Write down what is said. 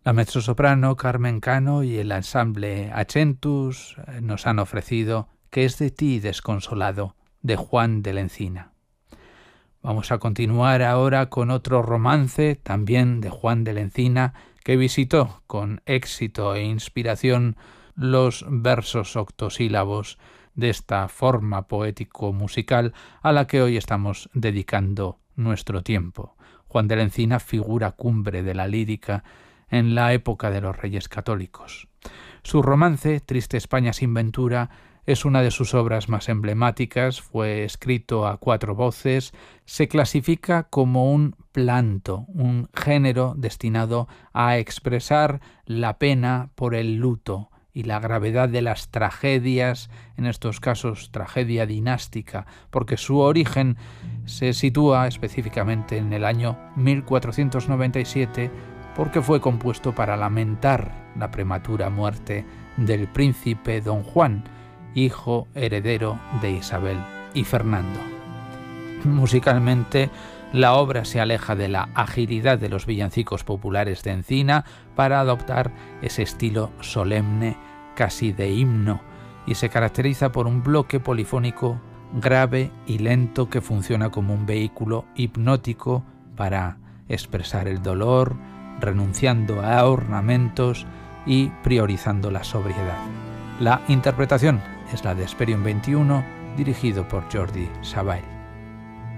La mezzosoprano Carmen Cano y el ensamble Accentus nos han ofrecido ¿Qué es de ti, desconsolado?, de Juan de la Encina. Vamos a continuar ahora con otro romance, también de Juan de la Encina, que visitó con éxito e inspiración los versos octosílabos de esta forma poético-musical a la que hoy estamos dedicando nuestro tiempo. Juan de la Encina, figura cumbre de la lírica en la época de los Reyes Católicos. Su romance, Triste España sin ventura, es una de sus obras más emblemáticas, fue escrito a 4 voces, se clasifica como un planto, un género destinado a expresar la pena por el luto y la gravedad de las tragedias, en estos casos tragedia dinástica, porque su origen se sitúa específicamente en el año 1497, porque fue compuesto para lamentar la prematura muerte del príncipe don Juan, hijo heredero de Isabel y Fernando. Musicalmente, la obra se aleja de la agilidad de los villancicos populares de Encina para adoptar ese estilo solemne, casi de himno, y se caracteriza por un bloque polifónico grave y lento que funciona como un vehículo hipnótico para expresar el dolor, renunciando a ornamentos y priorizando la sobriedad. La interpretación es la de Hesperion 21, dirigido por Jordi Savall.